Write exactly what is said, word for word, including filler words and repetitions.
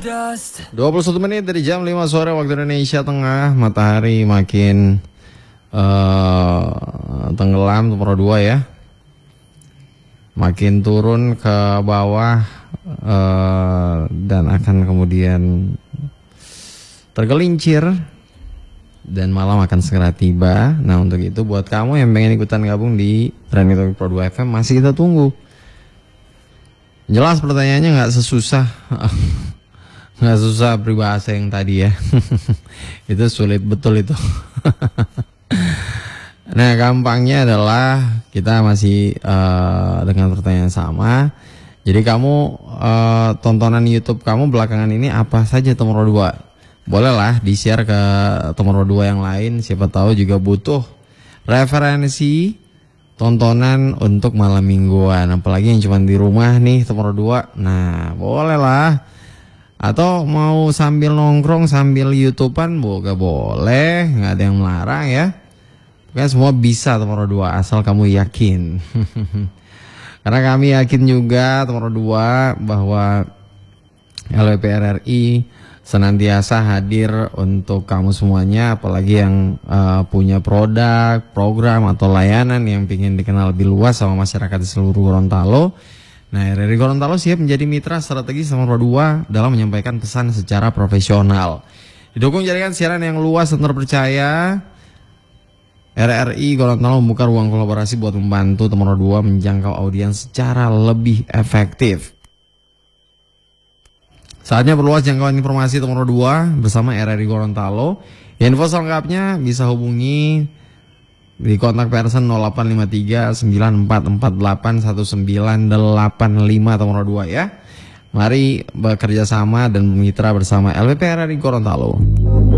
dua puluh satu menit dari jam lima sore waktu Indonesia Tengah. Matahari makin uh, tenggelam, nomor dua ya. Makin turun ke bawah uh, dan akan kemudian tergelincir dan malam akan segera tiba. Nah, untuk itu buat kamu yang pengen ikutan gabung di Trending Topic Pro dua F M, masih kita tunggu. Jelas pertanyaannya nggak sesusah nggak susah peribahasa yang tadi ya. Itu sulit betul itu. Nah, gampangnya adalah kita masih uh, dengan pertanyaan sama. Jadi kamu uh, tontonan YouTube kamu belakangan ini apa saja nomor dua? Bolehlah di-share ke nomor dua yang lain, siapa tahu juga butuh referensi tontonan untuk malam mingguan, apalagi yang cuma di rumah nih nomor dua. Nah, boleh lah. Atau mau sambil nongkrong sambil YouTubean juga boleh, nggak ada yang melarang ya. Kan semua bisa nomor dua asal kamu yakin. Karena kami yakin juga nomor dua bahwa L W P R R I senantiasa hadir untuk kamu semuanya, apalagi yang uh, punya produk, program atau layanan yang ingin dikenal lebih luas sama masyarakat di seluruh Gorontalo. Nah, R R I Gorontalo siap menjadi mitra strategis nomor dua dalam menyampaikan pesan secara profesional. Didukung jaringan siaran yang luas dan terpercaya, R R I Gorontalo membuka ruang kolaborasi buat membantu nomor dua menjangkau audiens secara lebih efektif. Saatnya perluas jangkauan informasi nomor dua bersama R R I Gorontalo. Info selengkapnya bisa hubungi di kontak person nol delapan lima tiga sembilan empat empat delapan satu sembilan delapan lima nomor dua ya. Mari bekerja sama dan mitra bersama L W P R R I Gorontalo.